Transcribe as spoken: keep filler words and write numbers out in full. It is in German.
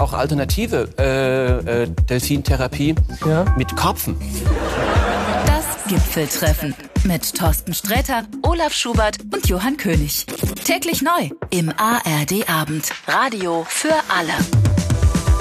auch alternative äh, äh, Delfintherapie Ja. mit Karpfen. Das Gipfeltreffen mit Thorsten Sträter, Olaf Schubert und Johann König. Täglich neu im A R D Abend. Radio für alle.